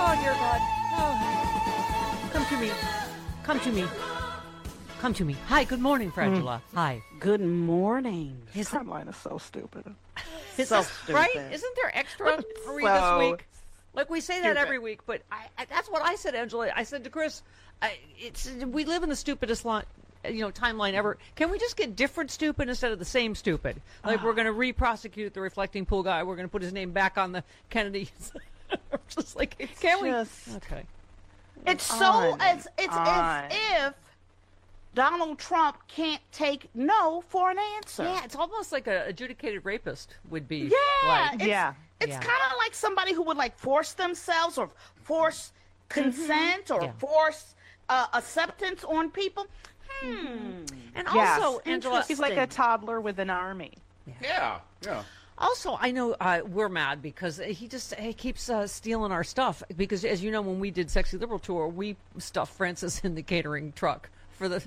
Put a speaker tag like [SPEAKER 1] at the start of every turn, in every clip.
[SPEAKER 1] Oh, dear God. Oh. Come to me. Come to me. Come to me. Hi, good morning, Frangela. Hi.
[SPEAKER 2] Good morning.
[SPEAKER 3] His timeline is so stupid.
[SPEAKER 1] So stupid. Right? Isn't there extra for me this week? Like, we say that every week, but that's what I said, Angela. I said to Chris, we live in the stupidest timeline ever. Can we just get different stupid instead of the same stupid? Like, we're going to re-prosecute the reflecting pool guy. We're going to put his name back on the Kennedys. Just like, can we? Okay.
[SPEAKER 2] It's so as if Donald Trump can't take no for an answer.
[SPEAKER 1] Yeah, it's almost like an adjudicated rapist would be.
[SPEAKER 2] Yeah,
[SPEAKER 1] like.
[SPEAKER 2] It's kind of like somebody who would like force themselves or force consent or force acceptance on people.
[SPEAKER 1] And also,
[SPEAKER 3] Angela, he's like a toddler with an army.
[SPEAKER 4] Yeah.
[SPEAKER 1] Also, I know we're mad because he keeps stealing our stuff. Because, as you know, when we did Sexy Liberal Tour, we stuffed Frances in the catering truck for the,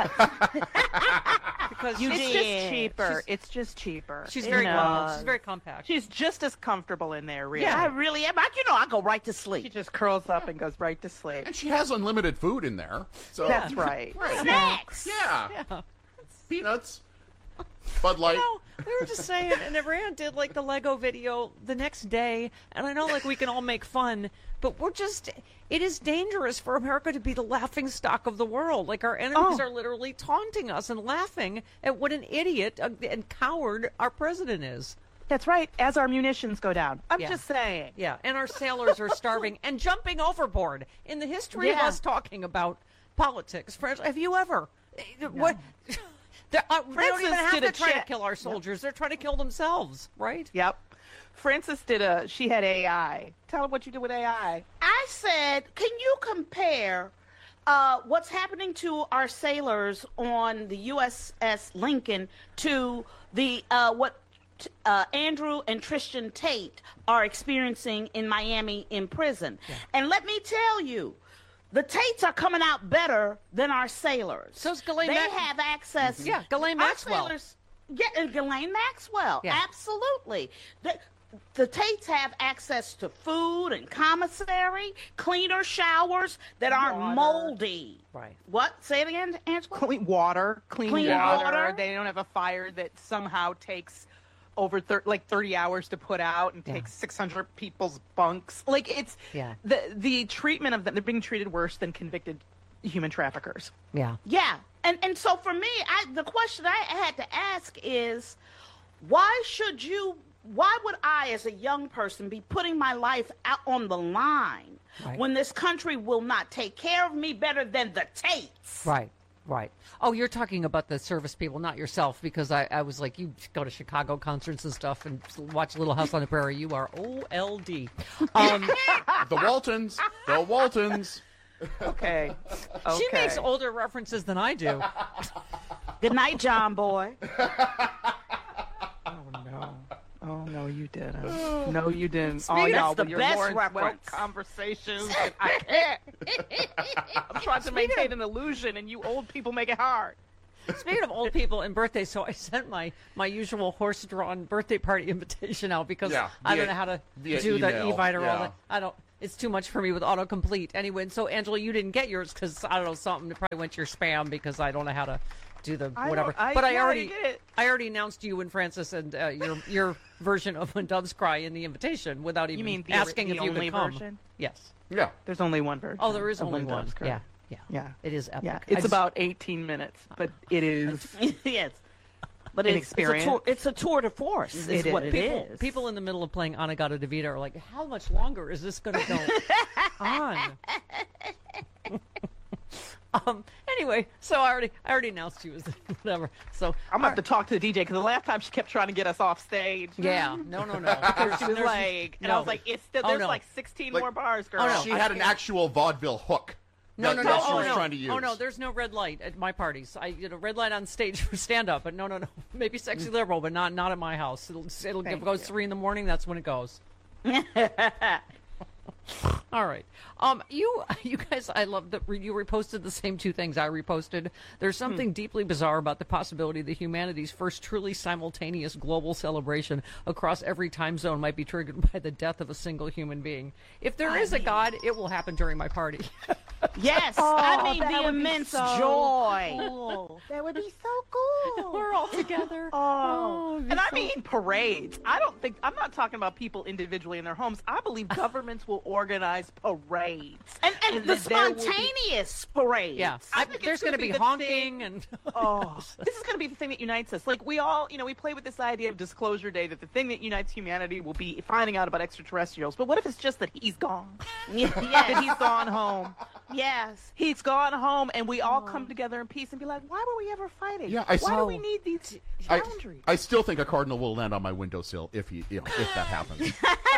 [SPEAKER 1] because
[SPEAKER 3] it's just cheaper. It's just cheaper.
[SPEAKER 1] She's very she's very compact.
[SPEAKER 3] She's just as comfortable in there, really.
[SPEAKER 2] Yeah, I really am. I go right to sleep.
[SPEAKER 3] She just curls up and goes right to sleep.
[SPEAKER 4] And she has unlimited food in there. So
[SPEAKER 3] that's right.
[SPEAKER 2] Snacks.
[SPEAKER 4] Yeah. Peanuts. Bud Light.
[SPEAKER 1] We were just saying, and Iran did like the Lego video the next day, and I know like we can all make fun, but it is dangerous for America to be the laughing stock of the world. Like, our enemies are literally taunting us and laughing at what an idiot and coward our president is.
[SPEAKER 3] That's right, as our munitions go down. I'm just saying.
[SPEAKER 1] Yeah, and our sailors are starving and jumping overboard. In the history of us talking about politics, have you ever? What? They don't even have to try to kill our soldiers. They're trying to kill themselves, right?
[SPEAKER 3] Yep. Frances she had AI. Tell them what you did with AI.
[SPEAKER 2] I said, can you compare what's happening to our sailors on the USS Lincoln to the what Andrew and Tristan Tate are experiencing in Miami in prison? Yeah. And let me tell you, the Tates are coming out better than our sailors.
[SPEAKER 1] So's Ghislaine.
[SPEAKER 2] They have access.
[SPEAKER 1] Yeah, Ghislaine Maxwell.
[SPEAKER 2] And Ghislaine Maxwell. Yeah. Absolutely. The Tates have access to food and commissary, cleaner showers that aren't moldy.
[SPEAKER 1] Right.
[SPEAKER 2] What? Say it again, Angela?
[SPEAKER 3] Clean water. Clean water. They don't have a fire that somehow takes over 30 hours to put out and takes 600 people's bunks. Like, it's the treatment of them. They're being treated worse than convicted human traffickers.
[SPEAKER 1] Yeah.
[SPEAKER 2] Yeah. And so for me, the question I had to ask is, why would I, as a young person, be putting my life out on the line when this country will not take care of me better than the Tates?
[SPEAKER 1] Right. Oh, you're talking about the service people, not yourself, because I was like, you go to Chicago concerts and stuff and watch Little House on the Prairie. You are OLD.
[SPEAKER 4] The Waltons.
[SPEAKER 3] Okay.
[SPEAKER 1] She makes older references than I do.
[SPEAKER 2] Good night, John Boy.
[SPEAKER 3] Oh, no, you didn't. No, you didn't.
[SPEAKER 2] That's the best reference.
[SPEAKER 3] Conversations. I can't. I'm trying to maintain an illusion, and you old people make it hard.
[SPEAKER 1] Speaking of old people and birthdays, so I sent my usual horse-drawn birthday party invitation out because I don't know how to do the e-vite or all that. It's too much for me with autocomplete. Anyway, so Angela, you didn't get yours because, I don't know, something probably went to your spam because I don't know how to do the whatever. But I already announced you and Frances and your version of When Doves Cry in the invitation without even asking if you could come.
[SPEAKER 3] Version?
[SPEAKER 1] Yes.
[SPEAKER 4] Yeah.
[SPEAKER 3] There's only one version.
[SPEAKER 1] Oh, there is only one. Yeah. It is epic.
[SPEAKER 3] Yeah. It's about 18 minutes, but it is.
[SPEAKER 2] Yes. But it's a tour de force. Is what it is.
[SPEAKER 1] People in the middle of playing Anagata Davida are like, how much longer is this going to go on? Anyway, so I already announced you as whatever. So
[SPEAKER 3] I'm going to have to talk to the DJ because the last time she kept trying to get us off stage.
[SPEAKER 1] Yeah, no.
[SPEAKER 3] Because she was like, and I was like, there's like 16 more bars, girl.
[SPEAKER 4] Oh, no. She had an actual vaudeville hook.
[SPEAKER 1] No.
[SPEAKER 4] She was trying to use.
[SPEAKER 1] Oh, no, there's no red light at my parties. Red light on stage for stand-up, but no. Maybe Sexy Liberal, but not at my house. It'll go 3 in the morning. That's when it goes. All right. You guys, I love that you reposted the same two things I reposted. There's something deeply bizarre about the possibility that humanity's first truly simultaneous global celebration across every time zone might be triggered by the death of a single human being. If there is a God, it will happen during my party.
[SPEAKER 2] Yes, I mean the immense joy.
[SPEAKER 5] Cool. That would be so cool.
[SPEAKER 1] We're all together.
[SPEAKER 3] And I mean parades. I'm not talking about people individually in their homes. I believe governments will organize parades.
[SPEAKER 2] And the spontaneous parades.
[SPEAKER 1] Yeah. There's going to be honking and...
[SPEAKER 3] This is going to be the thing that unites us. Like, we all, we play with this idea of Disclosure Day, that the thing that unites humanity will be finding out about extraterrestrials. But what if it's just that he's gone? That he's gone home.
[SPEAKER 2] Yes.
[SPEAKER 3] He's gone home, and we all come together in peace and be like, why were we ever fighting?
[SPEAKER 4] Yeah,
[SPEAKER 3] why do we need these boundaries?
[SPEAKER 4] I still think a cardinal will land on my windowsill if that happens.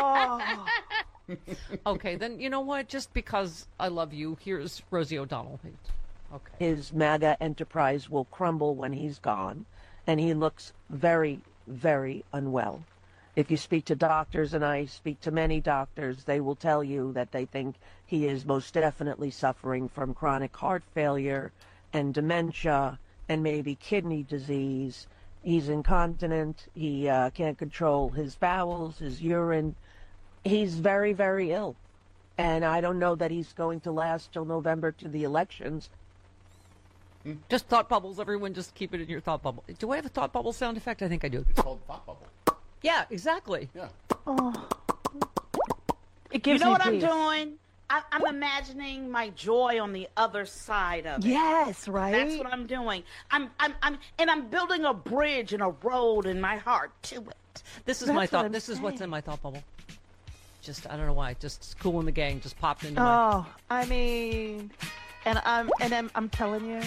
[SPEAKER 1] Okay, then you know what? Just because I love you, here's Rosie O'Donnell. Okay.
[SPEAKER 6] His MAGA enterprise will crumble when he's gone, and he looks very, very unwell. If you speak to doctors, and I speak to many doctors, they will tell you that they think he is most definitely suffering from chronic heart failure and dementia and maybe kidney disease. He's incontinent. He can't control his bowels, his urine. He's very, very ill. And I don't know that he's going to last till November to the elections.
[SPEAKER 1] Just thought bubbles, everyone. Just keep it in your thought bubble. Do I have a thought bubble sound effect? I think I do.
[SPEAKER 4] It's called thought bubble.
[SPEAKER 1] Yeah, exactly.
[SPEAKER 4] Yeah.
[SPEAKER 2] It gives you know what peace. I'm doing? I'm imagining my joy on the other side of it.
[SPEAKER 5] Yes, right.
[SPEAKER 2] That's what I'm doing. I'm building a bridge and a road in my heart to it.
[SPEAKER 1] This is my thought. This is what's in my thought bubble. Just I don't know why. Just Cool in the Gang just popped into my.
[SPEAKER 3] I mean, and I'm telling you,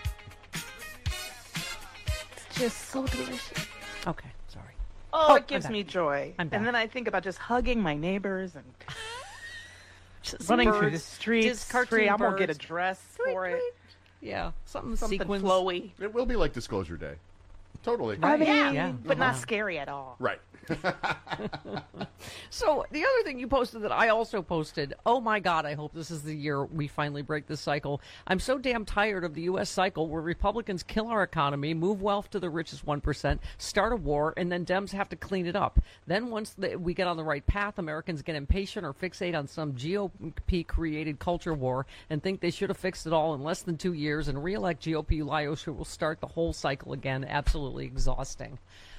[SPEAKER 3] it's just so delicious.
[SPEAKER 1] Okay, sorry.
[SPEAKER 3] It gives me joy. And then I think about just hugging my neighbors and just running through the streets. I'm gonna get a dress for it.
[SPEAKER 1] Yeah, something
[SPEAKER 3] flowy.
[SPEAKER 4] It will be like Disclosure Day. Totally.
[SPEAKER 3] I mean, but not scary at all.
[SPEAKER 4] Right.
[SPEAKER 1] So the other thing you posted that I also posted, oh my God, I hope this is the year we finally break this cycle. I'm so damn tired of the U.S. cycle where Republicans kill our economy, move wealth to the richest 1%, start a war, and then Dems have to clean it up. Then once we get on the right path, Americans get impatient or fixate on some GOP-created culture war and think they should have fixed it all in less than 2 years and reelect GOP liars who will start the whole cycle again. Absolutely exhausting.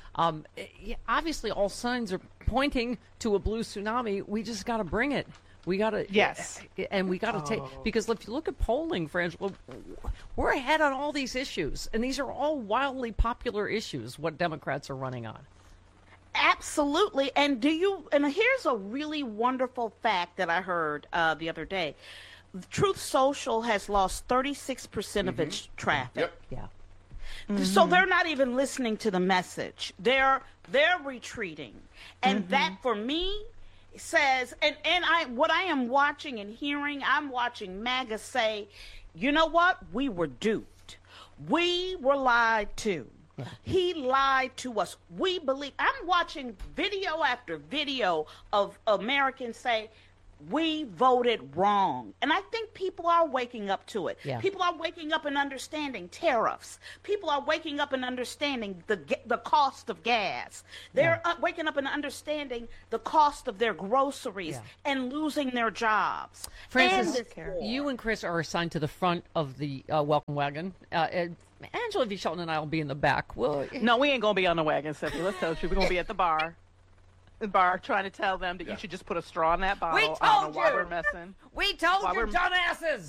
[SPEAKER 1] Obviously, all signs are pointing to a blue tsunami. We just got to bring it. We got to,
[SPEAKER 3] yes,
[SPEAKER 1] and we got to take, because if you look at polling, Frangela, we're ahead on all these issues, and these are all wildly popular issues. What Democrats are running on.
[SPEAKER 2] Absolutely, and here's a really wonderful fact that I heard the other day. Truth Social has lost 36% of its traffic.
[SPEAKER 4] Yep.
[SPEAKER 1] Yeah.
[SPEAKER 2] Mm-hmm. So they're not even listening to the message. They're retreating. And that for me says, what I am watching and hearing, I'm watching MAGA say, you know what? We were duped. We were lied to. Yeah. He lied to us. We believe. I'm watching video after video of Americans say, we voted wrong. And I think people are waking up to it. Yeah. People are waking up and understanding tariffs. People are waking up and understanding the cost of gas. They're waking up and understanding the cost of their groceries and losing their jobs.
[SPEAKER 1] Francis, you and Chris are assigned to the front of the welcome wagon. Angela V. Shelton and I will be in the back.
[SPEAKER 3] No, we ain't going to be on the wagon, Stephanie. Let's tell you. We're going to be at the bar. Trying to tell them that you should just put a straw in that bottle.
[SPEAKER 1] We told you.
[SPEAKER 3] While we're messing.
[SPEAKER 1] We told you, dumbasses.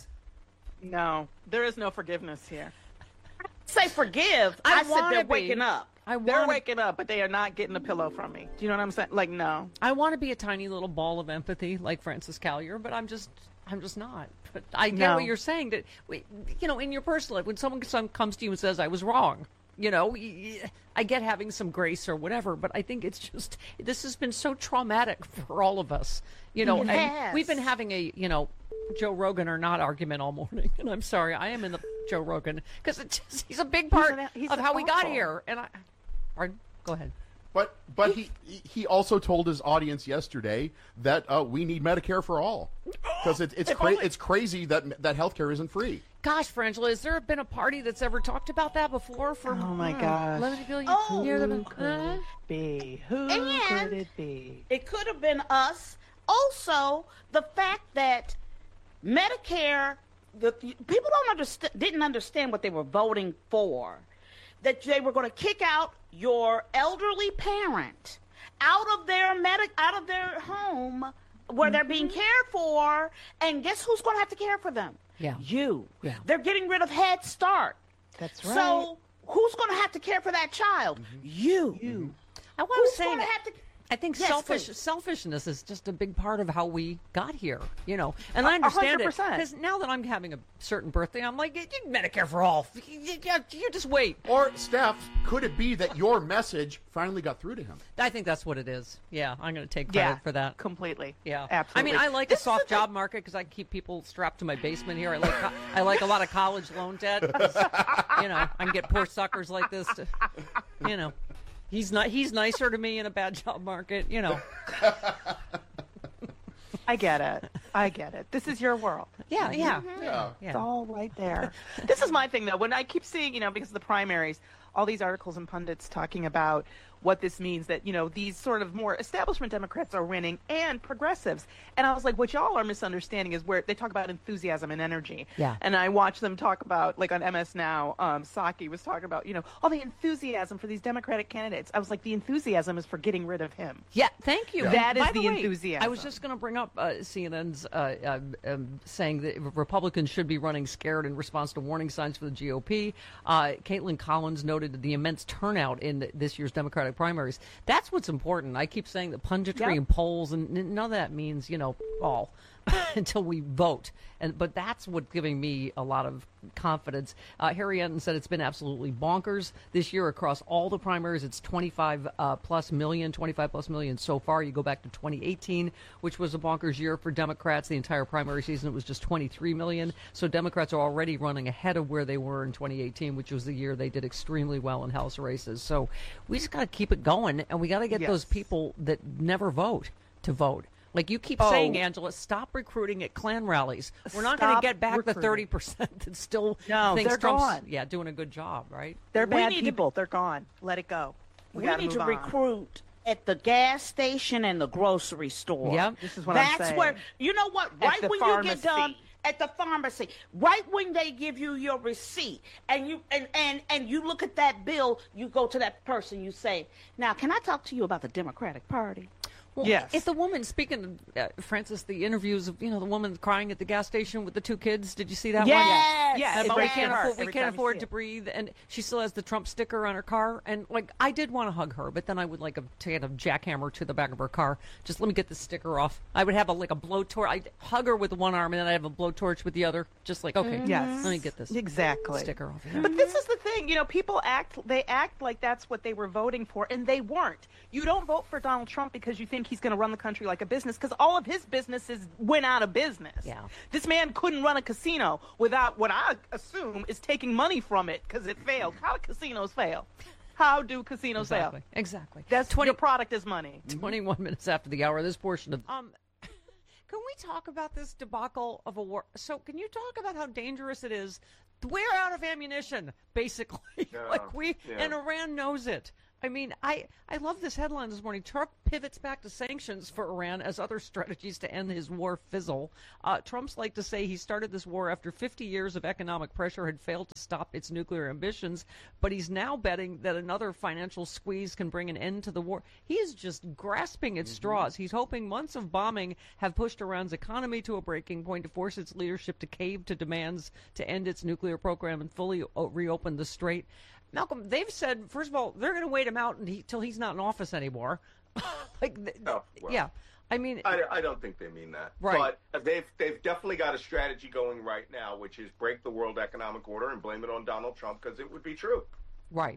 [SPEAKER 3] No, there is no forgiveness here.
[SPEAKER 2] Say forgive. I said they're waking up.
[SPEAKER 3] They're waking up, but they are not getting a pillow from me. Do you know what I'm saying? Like, no.
[SPEAKER 1] I want to be a tiny little ball of empathy like Francis Callier, but I'm just not. But I get what you're saying. That in your personal life, when someone comes to you and says, I was wrong, I get having some grace or whatever, but I think it's just, this has been so traumatic for all of us, and we've been having a, Joe Rogan or not argument all morning. And I'm sorry, I am in the Joe Rogan because he's a big part of how we got here. And pardon? Go ahead.
[SPEAKER 4] But he also told his audience yesterday that we need Medicare for all because it's crazy that healthcare isn't free.
[SPEAKER 1] Gosh, Frangela, has there been a party that's ever talked about that before?
[SPEAKER 3] Oh my gosh!
[SPEAKER 1] $11 billion.
[SPEAKER 3] Who could it be? Who could it be?
[SPEAKER 2] It could have been us. Also, the fact that Medicare, people didn't understand what they were voting for. That they were going to kick out your elderly parent out of their home where they're being cared for, and guess who's going to have to care for them?
[SPEAKER 1] Yeah.
[SPEAKER 2] You.
[SPEAKER 1] Yeah.
[SPEAKER 2] They're getting rid of Head Start.
[SPEAKER 3] That's right.
[SPEAKER 2] So who's going to have to care for that child? You.
[SPEAKER 1] I was saying
[SPEAKER 2] going to have to...
[SPEAKER 1] I think
[SPEAKER 2] Yes,
[SPEAKER 1] selfishness is just a big part of how we got here, and I understand 100%. It because now that I'm having a certain birthday, I'm like, Medicare for all. You just wait.
[SPEAKER 4] Or, Steph, could it be that your message finally got through to him?
[SPEAKER 1] I think that's what it is. Yeah, I'm going to take credit for that.
[SPEAKER 3] Completely.
[SPEAKER 1] Yeah,
[SPEAKER 3] absolutely.
[SPEAKER 1] I mean, I like a soft job market because I can keep people strapped to my basement here. I like a lot of college loan debt. I can get poor suckers like this to, He's nicer to me in a bad job market,
[SPEAKER 3] I get it. This is your world.
[SPEAKER 1] Yeah.
[SPEAKER 3] It's all right there. This is my thing, though. When I keep seeing, because of the primaries, all these articles and pundits talking about what this means, that, these sort of more establishment Democrats are winning and progressives. And I was like, what y'all are misunderstanding is where they talk about enthusiasm and energy.
[SPEAKER 1] Yeah.
[SPEAKER 3] And I watch them talk about, like on MS Now, Psaki was talking about, all the enthusiasm for these Democratic candidates. I was like, the enthusiasm is for getting rid of him.
[SPEAKER 1] Yeah, thank you.
[SPEAKER 3] Yeah. That is
[SPEAKER 1] By
[SPEAKER 3] the
[SPEAKER 1] way,
[SPEAKER 3] enthusiasm.
[SPEAKER 1] I was just going to bring up CNN's saying that Republicans should be running scared in response to warning signs for the GOP. Caitlin Collins noted the immense turnout in this year's Democratic primaries. That's what's important. I keep saying that punditry and polls, and none of that means, all until we vote. But that's what's giving me a lot of confidence. Harry Enton said it's been absolutely bonkers this year across all the primaries. It's 25 plus million so far. You go back to 2018, which was a bonkers year for Democrats. The entire primary season, it was just 23 million. So Democrats are already running ahead of where they were in 2018, which was the year they did extremely well in House races. So we just got to keep it going, and we got to get those people that never vote to vote. Like you keep saying, Angela, stop recruiting at Klan rallies. We're not going to get back the 30% that still thinks
[SPEAKER 3] they're
[SPEAKER 1] Trump's
[SPEAKER 3] gone.
[SPEAKER 1] Doing a good job, right?
[SPEAKER 3] They're bad people. They're gone. Let it go.
[SPEAKER 2] We need to recruit at the gas station and the grocery store.
[SPEAKER 1] Yeah,
[SPEAKER 3] this is what I'm saying.
[SPEAKER 2] That's where, you know what, right when you get done at the pharmacy, right when they give you your receipt and you look at that bill, you go to that person, you say, now, can I talk to you about the Democratic Party?
[SPEAKER 1] Well,
[SPEAKER 3] yes.
[SPEAKER 1] If the woman, speaking of, Francis, the interviews of, the woman crying at the gas station with the two kids, did you see that one?
[SPEAKER 2] Yes.
[SPEAKER 1] About we can't afford to breathe, and she still has the Trump sticker on her car, and I did want to hug her, but then I would like to get a jackhammer to the back of her car. Just let me get the sticker off. I would have a blowtorch. I'd hug her with one arm, and then I'd have a blowtorch with the other. Just like, okay,
[SPEAKER 3] yes,
[SPEAKER 1] let me get this sticker off. Yeah.
[SPEAKER 3] But this is the thing, people act like that's what they were voting for, and they weren't. You don't vote for Donald Trump because you think he's going to run the country like a business, because all of his businesses went out of business.
[SPEAKER 1] Yeah.
[SPEAKER 3] This man couldn't run a casino without what I assume is taking money from it because it failed. How do casinos fail? How do casinos fail?
[SPEAKER 1] Exactly.
[SPEAKER 3] That's your product is money.
[SPEAKER 1] 21 minutes after the hour, this portion of... Can we talk about this debacle of a war? So can you talk about how dangerous it is? We're out of ammunition, basically. And Iran knows it. I mean, I love this headline this morning. Trump pivots back to sanctions for Iran as other strategies to end his war fizzle. Trump's like to say he started this war after 50 years of economic pressure had failed to stop its nuclear ambitions, but he's now betting that another financial squeeze can bring an end to the war. He is just grasping at straws. He's hoping months of bombing have pushed Iran's economy to a breaking point to force its leadership to cave to demands to end its nuclear program and fully reopen the strait. Malcolm, they've said, first of all, they're going to wait him out until he's not in office anymore. Yeah. I mean,
[SPEAKER 7] I don't think they mean that.
[SPEAKER 1] Right.
[SPEAKER 7] But they've definitely got a strategy going right now, which is break the world economic order and blame it on Donald Trump, because it would be true.
[SPEAKER 1] Right.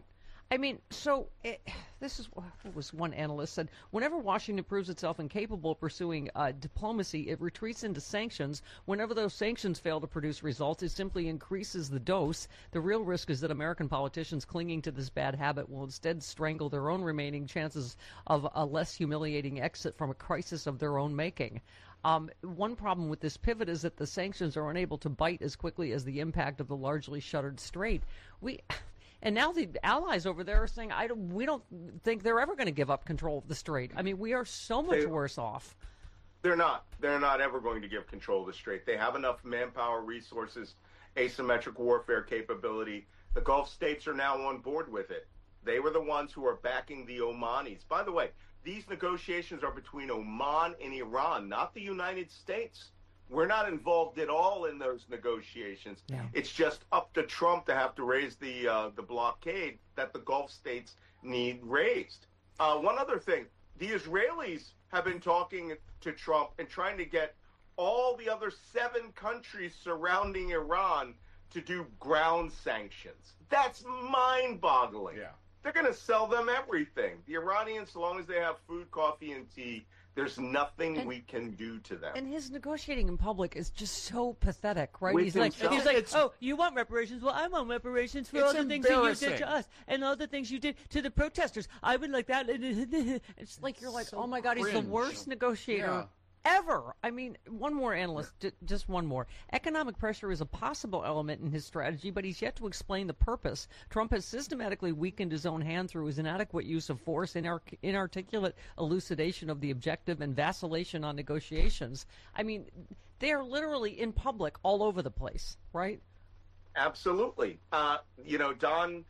[SPEAKER 1] I mean, so this is what was one analyst said. Whenever Washington proves itself incapable of pursuing diplomacy, it retreats into sanctions. Whenever those sanctions fail to produce results, it simply increases the dose. The real risk is that American politicians clinging to this bad habit will instead strangle their own remaining chances of a less humiliating exit from a crisis of their own making. One problem with this pivot is that the sanctions are unable to bite as quickly as the impact of the largely shuttered strait. And now the allies over there are saying, we don't think they're ever going to give up control of the strait. I mean, we are so much worse off.
[SPEAKER 7] They're not. They're not ever going to give control of the strait. They have enough manpower, resources, asymmetric warfare capability. The Gulf states are now on board with it. They were the ones who are backing the Omanis. By the way, these negotiations are between Oman and Iran, not the United States. We're not involved at all in those negotiations. Yeah. It's just up to Trump to have to raise the blockade that the Gulf states need raised. One other thing, the Israelis have been talking to Trump and trying to get all the other 7 countries surrounding Iran to do ground sanctions. That's mind-boggling. Yeah. They're going to sell them everything. The Iranians, so long as they have food, coffee, and tea, there's nothing we can do to them.
[SPEAKER 1] And his negotiating in public is just so pathetic, right? He's like, oh, you want reparations? Well, I want reparations for all the things that you did to us and all the things you did to the protesters. I would like that. It's like you're like, oh my God, he's the worst negotiator ever. I mean, one more analyst, just one more. Economic pressure is a possible element in his strategy, but he's yet to explain the purpose. Trump has systematically weakened his own hand through his inadequate use of force, inarticulate elucidation of the objective, and vacillation on negotiations. I mean, they are literally in public all over the place, right?
[SPEAKER 7] Absolutely. Don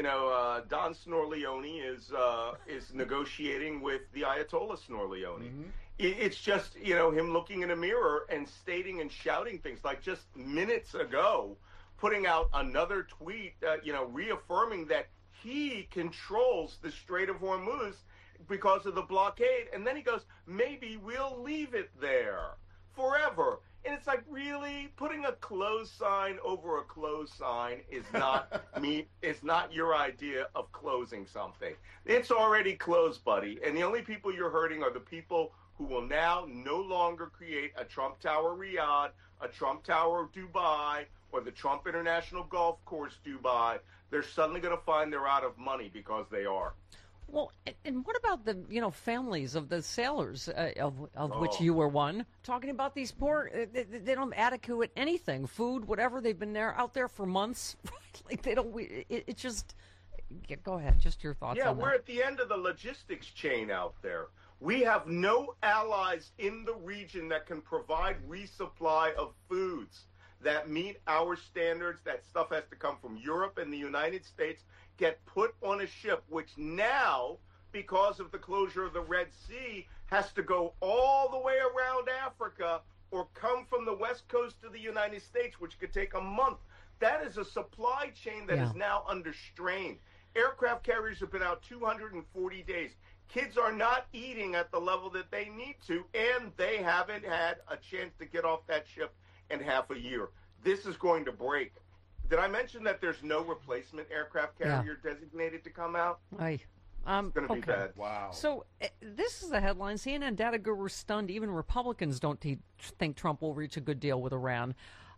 [SPEAKER 7] Snorleone is negotiating with the Ayatollah Snorleone. Mm-hmm. It's just, him looking in a mirror and stating and shouting things like just minutes ago, putting out another tweet, reaffirming that he controls the Strait of Hormuz because of the blockade. And then he goes, maybe we'll leave it there forever. And it's like, really? Putting a close sign over a close sign is not it's not your idea of closing something. It's already closed, buddy. And the only people you're hurting are the people who will now no longer create a Trump Tower Riyadh, a Trump Tower Dubai, or the Trump International Golf Course Dubai. They're suddenly going to find they're out of money because they are.
[SPEAKER 1] Well, and what about the families of the sailors of which you were one? Talking about these poor, they don't have adequate anything, food, whatever. They've been out there for months. Like they don't. It's just. Go ahead. Just your thoughts.
[SPEAKER 7] Yeah,
[SPEAKER 1] on
[SPEAKER 7] we're
[SPEAKER 1] that.
[SPEAKER 7] At the end of the logistics chain out there. We have no allies in the region that can provide resupply of foods that meet our standards. That stuff has to come from Europe and the United States, get put on a ship, which now, because of the closure of the Red Sea, has to go all the way around Africa or come from the west coast of the United States, which could take a month. That is a supply chain that is now under strain. Aircraft carriers have been out 240 days. Kids are not eating at the level that they need to, and they haven't had a chance to get off that ship in half a year. This is going to break. Did I mention that there's no replacement aircraft carrier designated to come out? It's going to be bad.
[SPEAKER 4] Wow.
[SPEAKER 1] So this is the headline. CNN data guru stunned. Even Republicans don't think Trump will reach a good deal with Iran.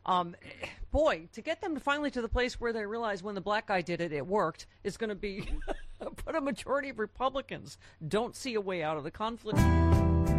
[SPEAKER 1] Boy, to get them finally to the place where they realize when the black guy did it, it worked, is going to be but a majority of Republicans don't see a way out of the conflict.